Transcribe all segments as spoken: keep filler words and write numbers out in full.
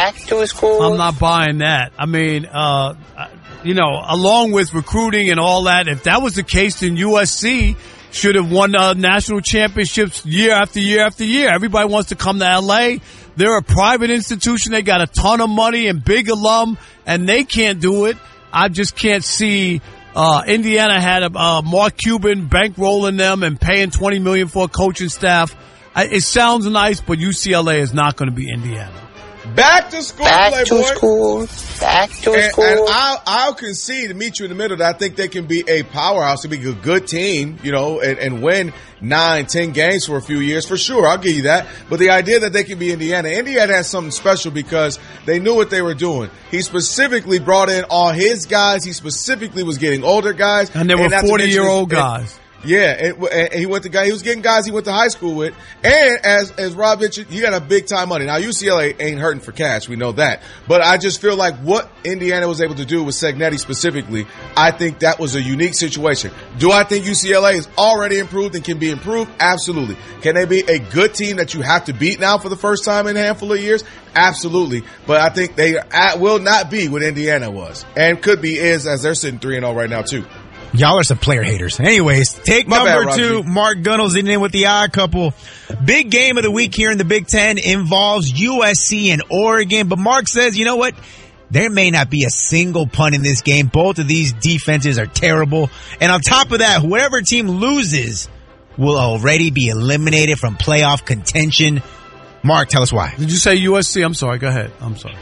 back to school. I'm not buying that. I mean, uh, you know, along with recruiting and all that, if that was the case, then U S C should have won uh, national championships year after year after year. Everybody wants to come to L A. They're a private institution. They got a ton of money and big alum, and they can't do it. I just can't see. Uh, Indiana had a, uh, Mark Cuban bankrolling them and paying twenty million dollars for a coaching staff. I, it sounds nice, but U C L A is not going to be Indiana. Back to school, Back Playboy. to school. Back to and, school. And I'll, I'll concede to meet you in the middle that I think they can be a powerhouse, to be a good team, you know, and, and win nine, ten games for a few years for sure. I'll give you that. But the idea that they can be Indiana, Indiana has something special because they knew what they were doing. He specifically brought in all his guys. He specifically was getting older guys, and they were forty-year-old guys. Yeah, and, and he went to guy. He was getting guys he went to high school with, and as as Rob mentioned, he got a big time money. Now U C L A ain't hurting for cash, we know that. But I just feel like what Indiana was able to do with Cignetti specifically, I think that was a unique situation. Do I think U C L A is already improved and can be improved? Absolutely. Can they be a good team that you have to beat now for the first time in a handful of years? Absolutely. But I think they will not be what Indiana was, and could be is as they're sitting three and zero right now too. Y'all are some player haters. Anyways, take My number bad, two, Mark Gunnels in with the odd couple. Big game of the week here in the Big Ten involves U S C and Oregon. But Mark says, you know what? There may not be a single punt in this game. Both of these defenses are terrible. And on top of that, whoever team loses will already be eliminated from playoff contention. Mark, tell us why. Did you say U S C? I'm sorry. Go ahead. I'm sorry.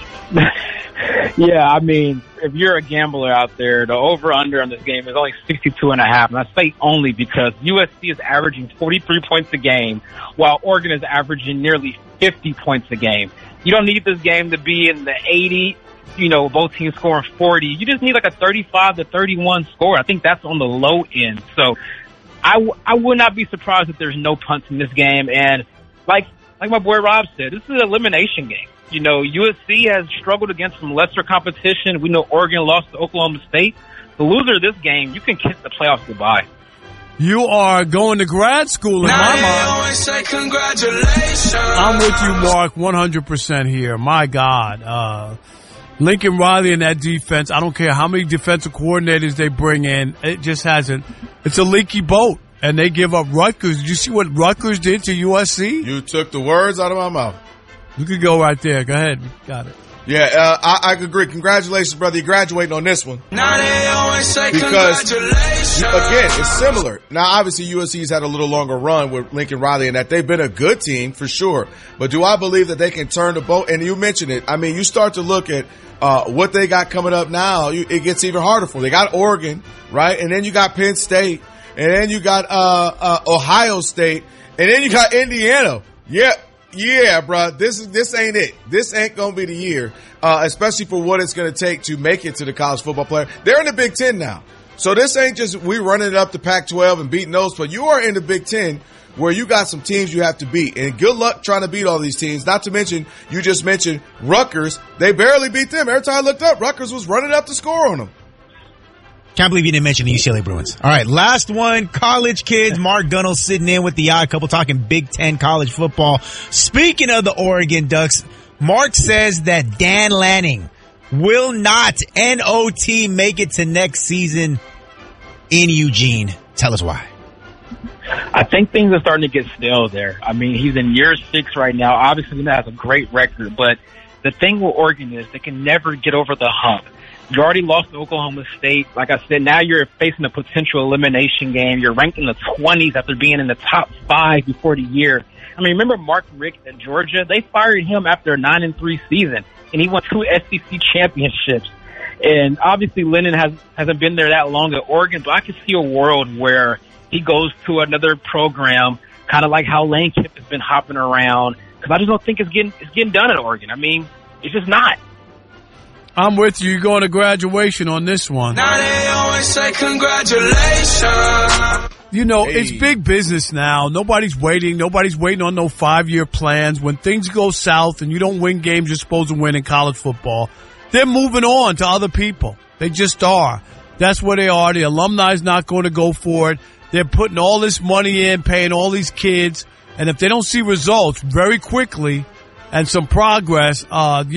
Yeah, I mean, if you're a gambler out there, the over-under on this game is only sixty-two and a half. And I say only because U S C is averaging forty-three points a game, while Oregon is averaging nearly fifty points a game. You don't need this game to be in the eighty, you know, both teams scoring forty. You just need like a thirty-five to thirty-one score. I think that's on the low end. So I, w- I would not be surprised if there's no punts in this game. And like, like my boy Rob said, this is an elimination game. You know, U S C has struggled against some lesser competition. We know Oregon lost to Oklahoma State. The loser of this game, you can kiss the playoffs goodbye. You are going to grad school in my mind. Say congratulations. I'm with you, Mark, one hundred percent here. My God. Uh, Lincoln Riley and that defense, I don't care how many defensive coordinators they bring in, it just hasn't. It's a leaky boat, and they give up Rutgers. Did you see what Rutgers did to U S C? You took the words out of my mouth. You could go right there. Go ahead. Got it. Yeah, uh, I, I agree. Congratulations, brother. You're graduating on this one. Now they always say because, congratulations. Again, it's similar. Now, obviously, U S C's had a little longer run with Lincoln Riley and that they've been a good team for sure. But do I believe that they can turn the boat? And you mentioned it. I mean, you start to look at uh, what they got coming up now. You, it gets even harder for them. They got Oregon, right? And then you got Penn State. And then you got uh, uh, Ohio State. And then you got Indiana. Yeah. Yeah, bro, this is this ain't it. This ain't gonna be the year, uh, especially for what it's gonna take to make it to the college football player. They're in the Big Ten now, so this ain't just we running it up to Pac twelve and beating those. But you are in the Big Ten, where you got some teams you have to beat, and good luck trying to beat all these teams. Not to mention, you just mentioned Rutgers. They barely beat them. Every time I looked up, Rutgers was running up the score on them. Can't believe you didn't mention the U C L A Bruins. All right, last one. College kids. Mark Gunnels sitting in with the odd couple talking Big Ten college football. Speaking of the Oregon Ducks, Mark says that Dan Lanning will not, N O T, make it to next season in Eugene. Tell us why. I think things are starting to get stale there. I mean, he's in year six right now. Obviously, he has a great record, but the thing with Oregon is they can never get over the hump. You already lost to Oklahoma State. Like I said, now you're facing a potential elimination game. You're ranked in the twenties after being in the top five before the year. I mean, remember Mark Richt at Georgia? They fired him after a nine and three season, and he won two S E C championships. And obviously, Lennon has, hasn't been there that long at Oregon, but I could see a world where he goes to another program, kind of like how Lane Kiffin has been hopping around, because I just don't think it's getting it's getting done at Oregon. I mean, it's just not. I'm with you. You're going to graduation on this one. Now they always say congratulations. You know, Hey. It's big business now. Nobody's waiting. Nobody's waiting on no five-year plans. When things go south and you don't win games you're supposed to win in college football, they're moving on to other people. They just are. That's where they are. The alumni's not going to go for it. They're putting all this money in, paying all these kids. And if they don't see results very quickly and some progress, uh,